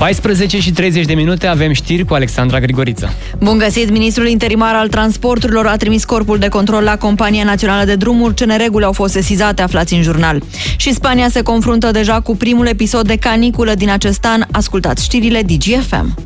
14:30 avem știri cu Alexandra Grigoriță. Bun găsit! Ministrul interimar al transporturilor a trimis corpul de control la Compania Națională de Drumuri. Ce nereguli au fost sesizate, aflați în jurnal. Și Spania se confruntă deja cu primul episod de caniculă din acest an. Ascultați știrile DGFM.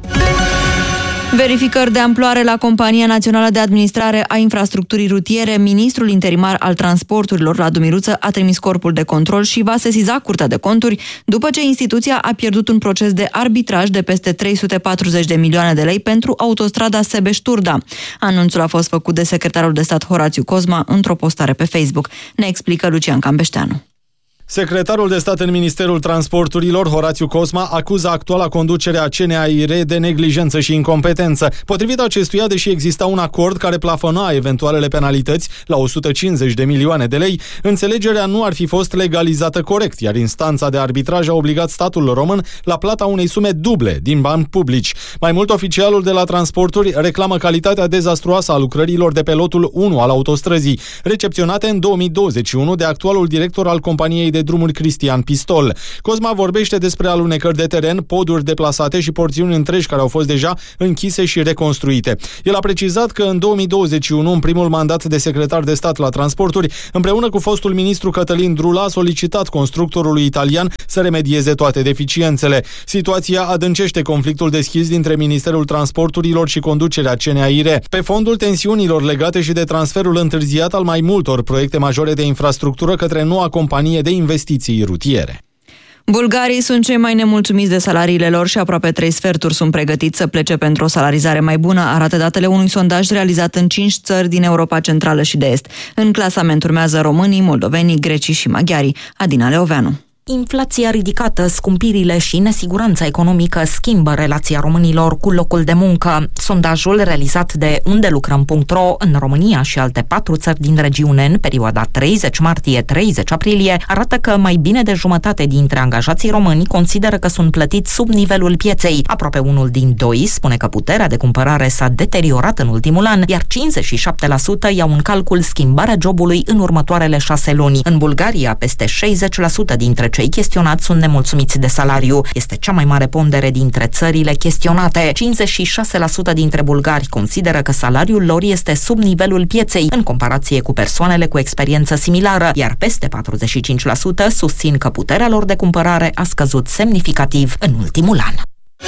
Verificări de amploare la Compania Națională de Administrare a Infrastructurii Rutiere. Ministrul interimar al transporturilor, Radu Miruță, a trimis corpul de control și va sesiza Curtea de Conturi după ce instituția a pierdut un proces de arbitraj de peste 340 de milioane de lei pentru autostrada Sebeș-Turda. Anunțul a fost făcut de secretarul de stat Horațiu Cosma într-o postare pe Facebook. Ne explică Lucian Cambeșteanu. Secretarul de stat în Ministerul Transporturilor, Horațiu Cosma, acuză actuala conducere a CNAIR de neglijență și incompetență. Potrivit acestuia, deși exista un acord care plafona eventualele penalități la 150 de milioane de lei, înțelegerea nu ar fi fost legalizată corect, iar instanța de arbitraj a obligat statul român la plata unei sume duble din bani publici. Mai mult, oficialul de la transporturi reclamă calitatea dezastruoasă a lucrărilor de pe lotul 1 al autostrăzii, recepționate în 2021 de actualul director al companiei de drumuri Cristian Pistol. Cosma vorbește despre alunecări de teren, poduri deplasate și porțiuni întregi care au fost deja închise și reconstruite. El a precizat că în 2021, în primul mandat de secretar de stat la transporturi, împreună cu fostul ministru Cătălin Drula, a solicitat constructorului italian să remedieze toate deficiențele. Situația adâncește conflictul deschis dintre Ministerul Transporturilor și conducerea CNAIR, pe fondul tensiunilor legate și de transferul întârziat al mai multor proiecte majore de infrastructură către noua companie de investiții rutiere. Bulgarii sunt cei mai nemulțumiți de salariile lor și aproape 3/4 sunt pregătiți să plece pentru o salarizare mai bună, arată datele unui sondaj realizat în 5 țări din Europa Centrală și de Est. În clasament urmează românii, moldovenii, grecii și maghiarii. Adina Leoveanu. Inflația ridicată, scumpirile și nesiguranța economică schimbă relația românilor cu locul de muncă. Sondajul realizat de undelucrăm.ro în România și alte 4 țări din regiune în perioada 30 martie-30 aprilie arată că mai bine de jumătate dintre angajații români consideră că sunt plătiți sub nivelul pieței. Aproape unul din 2 spune că puterea de cumpărare s-a deteriorat în ultimul an, iar 57% iau în calcul schimbarea jobului în următoarele 6 luni. În Bulgaria, peste 60% dintre cei chestionați sunt nemulțumiți de salariu. Este cea mai mare pondere dintre țările chestionate. 56% dintre bulgari consideră că salariul lor este sub nivelul pieței, în comparație cu persoanele cu experiență similară, iar peste 45% susțin că puterea lor de cumpărare a scăzut semnificativ în ultimul an.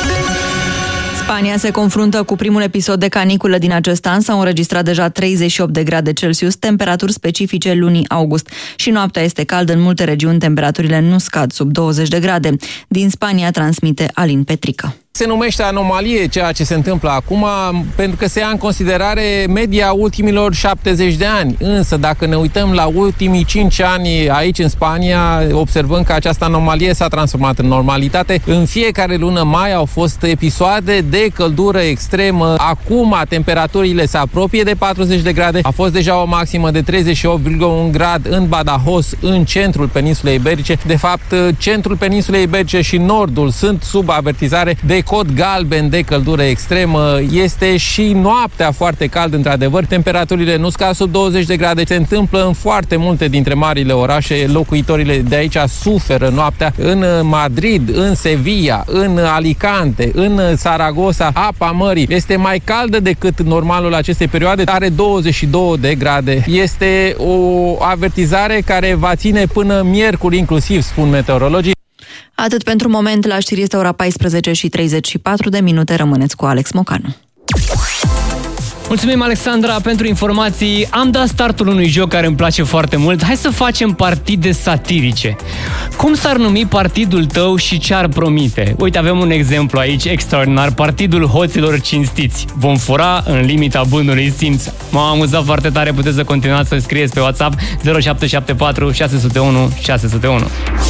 Spania se confruntă cu primul episod de caniculă din acest an. S-au înregistrat deja 38 de grade Celsius, temperaturi specifice lunii august. Și noaptea este caldă în multe regiuni, temperaturile nu scad sub 20 de grade. Din Spania transmite Alin Petrică. Se numește anomalie ceea ce se întâmplă acum, pentru că se ia în considerare media ultimilor 70 de ani. Însă, dacă ne uităm la ultimii 5 ani aici în Spania, observăm că această anomalie s-a transformat în normalitate. În fiecare lună mai au fost episoade de căldură extremă. Acum, temperaturile se apropie de 40 de grade. A fost deja o maximă de 38,1 grad în Badajoz, în centrul peninsulei iberice. De fapt, centrul peninsulei iberice și nordul sunt sub avertizare de cod galben de căldură extremă. Este și noaptea foarte cald, într-adevăr. Temperaturile nu scad sub 20 de grade. Se întâmplă în foarte multe dintre marile orașe. Locuitorile de aici suferă noaptea. În Madrid, în Sevilla, în Alicante, în Saragossa, apa mării este mai caldă decât normalul acestei perioade. Are 22 de grade. Este o avertizare care va ține până miercuri inclusiv, spun meteorologii. Atât pentru moment, la știri este ora 14:34. Rămâneți cu Alex Mocanu. Mulțumim, Alexandra, pentru informații. Am dat startul unui joc care îmi place foarte mult. Hai să facem partide satirice. Cum s-ar numi partidul tău și ce ar promite? Uite, avem un exemplu aici extraordinar. Partidul hoților cinstiți. Vom fura în limita bunului simț. M-am amuzat foarte tare. Puteți să continuați să scrieți pe WhatsApp 0774 601 601.